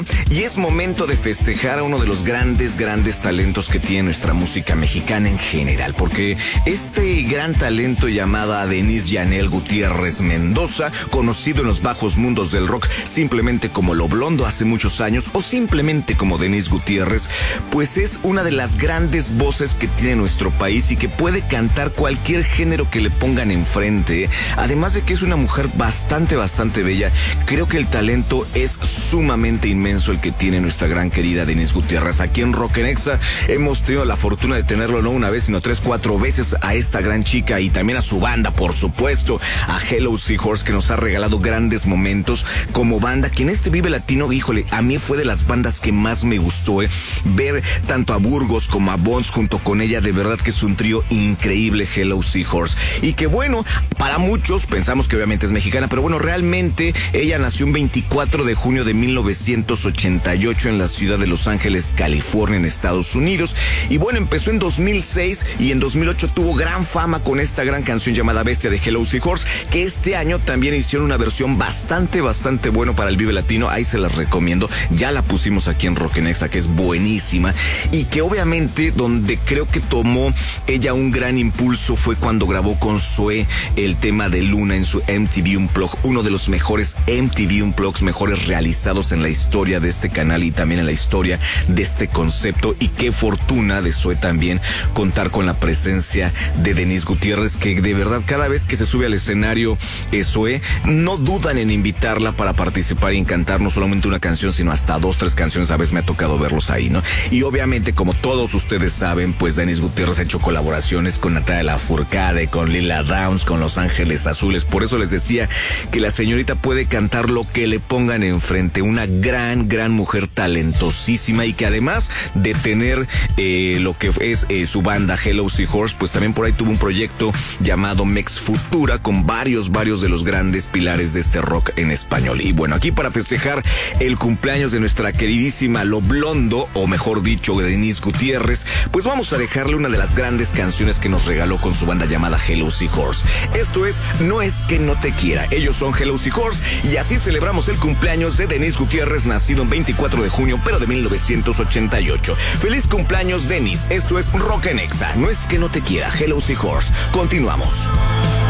Y es momento de festejar a uno de los grandes talentos que tiene nuestra música mexicana en general, porque este gran talento llamada Denise Yanel Gutiérrez Mendoza, conocido en los bajos mundos del rock simplemente como Lo Blondo hace muchos años o simplemente como Denise Gutiérrez, pues es una de las grandes voces que tiene nuestro país y que puede cantar cualquier género que le pongan enfrente. Además de que es una mujer bastante bella, creo que el talento es sumamente inmenso el que tiene nuestra gran querida Denise Gutiérrez. Aquí en Rock en Exa hemos tenido la fortuna de tenerlo no una vez, sino 3-4 veces a esta gran chica y también a su banda, por supuesto, a Hello Seahorse, que nos ha regalado grandes momentos como banda, que en este Vive Latino, híjole, a mí fue de las bandas que más me gustó, ver tanto a Burgos como a Bones junto con ella, de verdad que es un trío increíble, Hello Seahorse. Y que bueno, para muchos pensamos que obviamente es mexicana, pero bueno, realmente ella nació un 24 de junio de 1988 en la ciudad de Los Ángeles, California, en Estados Unidos. Y bueno, empezó en 2006 y en 2008 tuvo gran fama con esta gran canción llamada Bestia de Hello Seahorse, que este año también hicieron una versión bastante bueno para el Vive Latino. Ahí se las recomiendo. Ya la pusimos aquí en Rock en Exa, que es buenísima. Y que obviamente donde creo que tomó ella un gran impulso fue cuando grabó con Zoé el tema de Luna en su MTV Unplugged, uno de los mejores MTV Unplugged mejores realizados en la historia de este canal y también en la historia de este concepto. Y qué fortuna de Zoé también contar con la presencia de Denise Gutiérrez, que de verdad cada vez que se sube al escenario Zoé, no dudan en invitarla para participar y en cantar no solamente una canción, sino hasta 2-3 canciones. A veces me ha tocado verlos ahí, ¿no? Y obviamente, como todos ustedes saben, pues Denise Gutiérrez ha hecho colaboraciones con Natalia Lafourcade, con Lila Downs, con Los Ángeles Azules. Por eso les decía que la señorita puede cantar lo que le pongan enfrente. Una gran mujer talentosísima, y que además de tener lo que es su banda Hello Seahorse, pues también por ahí tuvo un proyecto llamado Mex Futura con varios de los grandes pilares de este rock en español. Y bueno, aquí para festejar el cumpleaños de nuestra queridísima Lo Blondo, o mejor dicho, Denise Gutiérrez, pues vamos a dejarle una de las grandes canciones que nos regaló con su banda llamada Hello Seahorse. Esto es No es que no te quiera. Ellos son Hello Seahorse y así celebramos el cumpleaños de Denise Gutiérrez, nacido en 24 de junio, pero de 1988. ¡Feliz cumpleaños, Denise! Esto es Rock en Exa. No es que no te quiera, Hello Seahorse. Continuamos.